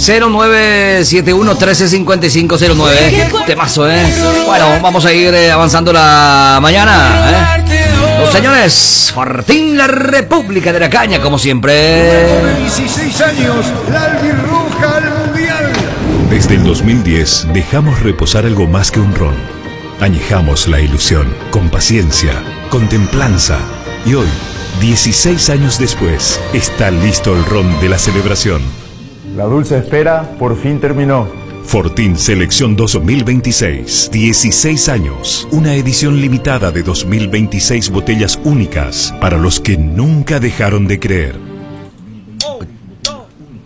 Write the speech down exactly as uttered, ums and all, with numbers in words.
cero nueve siete uno, uno tres cinco cinco cero nueve. Temazo, ¿eh? Bueno, vamos a ir eh, avanzando la mañana, ¿eh? Los señores, Fortín, la República de la Caña, como siempre. dieciséis años, la albirroja al mundial. Desde el dos mil diez dejamos reposar algo más que un ron. Añejamos la ilusión, con paciencia, con templanza. Y hoy, dieciséis años después, está listo el ron de la celebración. La dulce espera por fin terminó. Fortín Selección dos mil veintiséis. dieciséis años. Una edición limitada de dos mil veintiséis botellas únicas para los que nunca dejaron de creer.